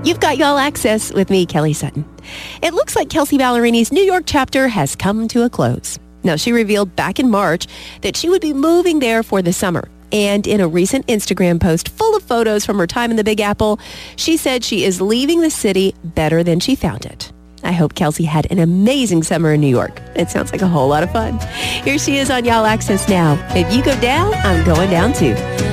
You've got Y'all Access with me, Kelly Sutton. It looks like Kelsea Ballerini's New York chapter has come to a close. Now, she revealed back in March that she would be moving there for the summer. And in a recent Instagram post full of photos from her time in the Big Apple, she said she is leaving the city better than she found it. I hope Kelsea had an amazing summer in New York. It sounds like a whole lot of fun. Here she is on Y'all Access now. If you go down, I'm going down too.